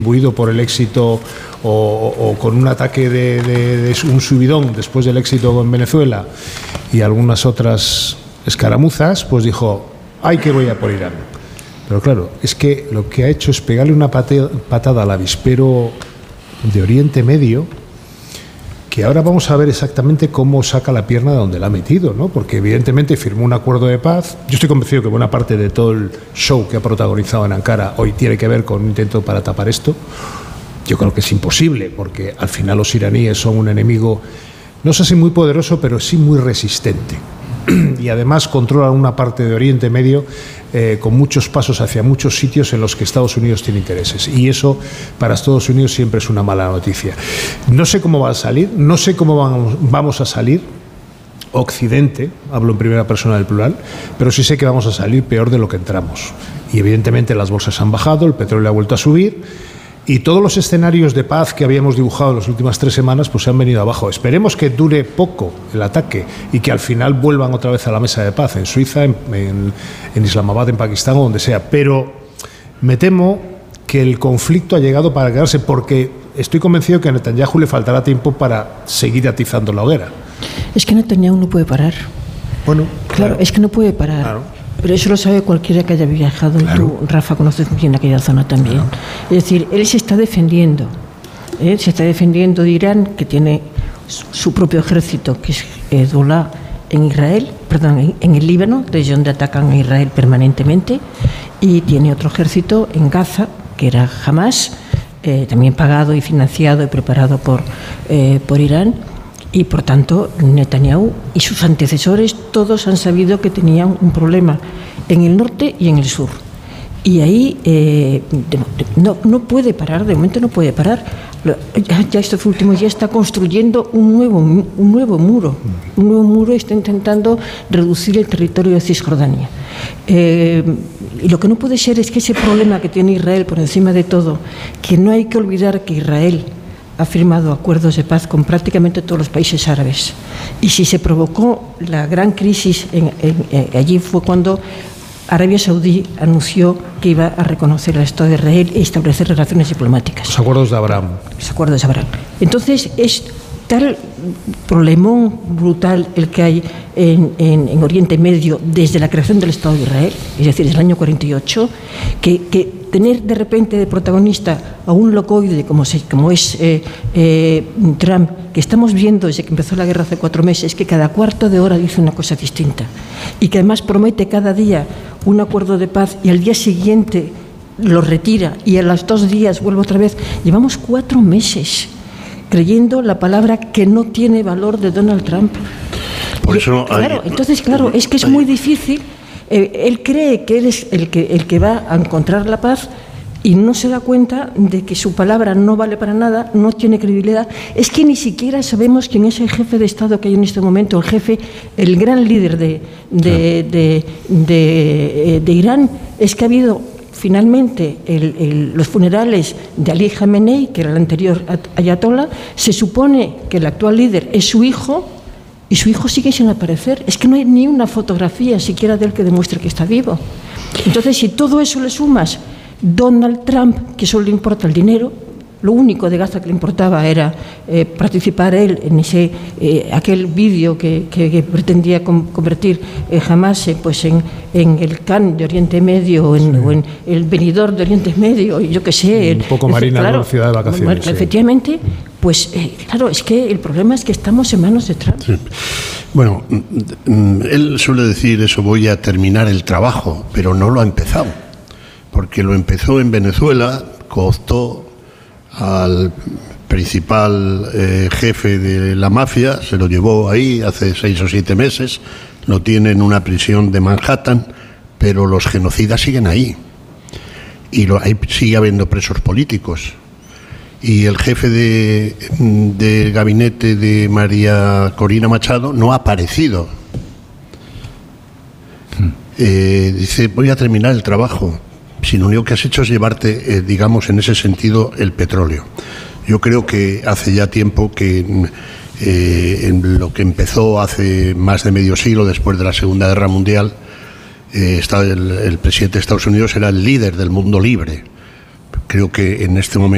Imbuido por el éxito o con un ataque de un subidón después del éxito en Venezuela y algunas otras escaramuzas, pues dijo, ¡ay, que voy a por Irán! Pero claro, es que lo que ha hecho es pegarle una patada al avispero de Oriente Medio, que ahora vamos a ver exactamente cómo saca la pierna de donde la ha metido, ¿no? Porque evidentemente firmó un acuerdo de paz. Yo estoy convencido que buena parte de todo el show que ha protagonizado en Ankara hoy tiene que ver con un intento para tapar esto. Yo creo que es imposible, porque al final los iraníes son un enemigo, no sé si muy poderoso, pero sí muy resistente. Y además controlan una parte de Oriente Medio con muchos pasos hacia muchos sitios en los que Estados Unidos tiene intereses. Y eso para Estados Unidos siempre es una mala noticia. No sé cómo va a salir, no sé cómo vamos a salir, Occidente, hablo en primera persona del plural, pero sí sé que vamos a salir peor de lo que entramos. Y evidentemente las bolsas han bajado, el petróleo ha vuelto a subir. Y todos los escenarios de paz que habíamos dibujado en las últimas 3 semanas pues se han venido abajo. Esperemos que dure poco el ataque y que al final vuelvan otra vez a la mesa de paz en Suiza, en Islamabad, en Pakistán o donde sea. Pero me temo que el conflicto ha llegado para quedarse, porque estoy convencido que a Netanyahu le faltará tiempo para seguir atizando la hoguera. Es que Netanyahu no puede parar. Bueno, claro, es que no puede parar. Claro. Pero eso lo sabe cualquiera que haya viajado, claro. Y tú, Rafa, conoces muy bien aquella zona también. Claro. Es decir, él se está defendiendo. Se está defendiendo de Irán, que tiene su propio ejército, que es Hezbollah en Israel, perdón, en el Líbano, desde donde atacan a Israel permanentemente, y tiene otro ejército en Gaza, que era Hamas, también pagado y financiado y preparado por Irán. Y, por tanto, Netanyahu y sus antecesores todos han sabido que tenían un problema en el norte y en el sur. Y ahí no puede parar, de momento no puede parar. Ya estos últimos días está construyendo un nuevo muro. Un nuevo muro, está intentando reducir el territorio de Cisjordania. Y lo que no puede ser es que ese problema que tiene Israel por encima de todo, que no hay que olvidar que Israel ha firmado acuerdos de paz con prácticamente todos los países árabes. Y si se provocó la gran crisis allí fue cuando Arabia Saudí anunció que iba a reconocer el Estado de Israel y establecer relaciones diplomáticas. Los acuerdos de Abraham. Los acuerdos de Abraham. Entonces, es tal problemón brutal el que hay en Oriente Medio desde la creación del Estado de Israel, es decir, desde el año 48, que tener de repente de protagonista a un locoide como es Trump, que estamos viendo desde que empezó la guerra hace 4 meses, que cada cuarto de hora dice una cosa distinta y que además promete cada día un acuerdo de paz y al día siguiente lo retira y a los 2 días vuelve otra vez. Llevamos 4 meses creyendo la palabra que no tiene valor de Donald Trump. Por eso entonces, es que es muy difícil. Él cree que él es el que va a encontrar la paz y no se da cuenta de que su palabra no vale para nada, no tiene credibilidad. Es que ni siquiera sabemos quién es el jefe de Estado que hay en este momento, el gran líder de Irán. Es que ha habido finalmente los funerales de Ali Khamenei, que era el anterior ayatollah. Se supone que el actual líder es su hijo, y su hijo sigue sin aparecer. Es que no hay ni una fotografía siquiera de él que demuestre que está vivo. Entonces, si todo eso le sumas Donald Trump, que solo le importa el dinero, lo único de Gaza que le importaba era participar él en aquel vídeo que pretendía convertir Hamas en el Cannes de Oriente Medio o en el Benidorm de Oriente Medio, y yo qué sé. Un poco Marina, claro, ciudad de vacaciones. Efectivamente, pues claro, es que el problema es que estamos en manos de Trump. Sí. Bueno, él suele decir eso, voy a terminar el trabajo, pero no lo ha empezado, porque lo empezó en Venezuela, cooptó al principal jefe de la mafia, se lo llevó ahí hace 6 o 7 meses, lo tiene en una prisión de Manhattan, pero los genocidas siguen ahí y sigue habiendo presos políticos. Y el jefe de gabinete de María Corina Machado no ha aparecido. Dice, voy a terminar el trabajo. Si lo único que has hecho es llevarte, digamos, en ese sentido, el petróleo. Yo creo que hace ya tiempo que en lo que empezó hace más de medio siglo, después de la Segunda Guerra Mundial, el presidente de Estados Unidos era el líder del mundo libre. Creo que en este momento